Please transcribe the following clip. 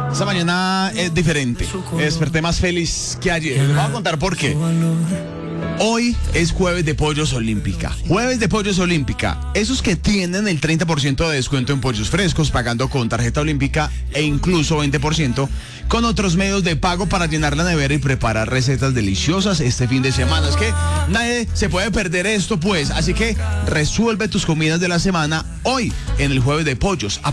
Esta mañana es diferente. Me desperté más feliz que ayer. Les voy a contar por qué. Hoy es jueves de Pollos Olímpica. Jueves de Pollos Olímpica. Esos que tienen el 30% de descuento en pollos frescos pagando con tarjeta olímpica e incluso 20% con otros medios de pago para llenar la nevera y preparar recetas deliciosas este fin de semana. Es que nadie se puede perder esto, pues. Así que resuelve tus comidas de la semana hoy en el jueves de Pollos.